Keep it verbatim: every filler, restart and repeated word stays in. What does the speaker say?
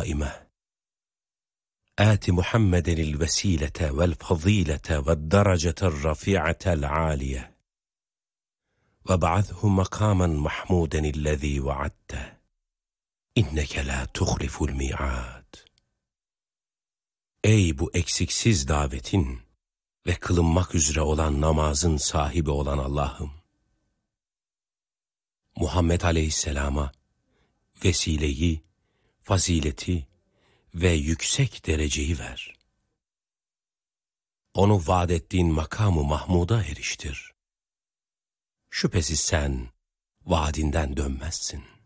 القائمة آت محمد الوسيلة والفضيلة والدرجة الرفيعة العالية وابعثه مقاما محمودا الذي وعدته إنك لا تخلف الميعاد. Ey bu eksiksiz davetin ve kılınmak üzere olan namazın sahibi olan Allah'ım! Muhammed Aleyhisselam'a vesileyi, fazileti ve yüksek dereceyi ver. Onu vaad ettiğin makamı Mahmud'a eriştir. Şüphesiz sen vaadinden dönmezsin.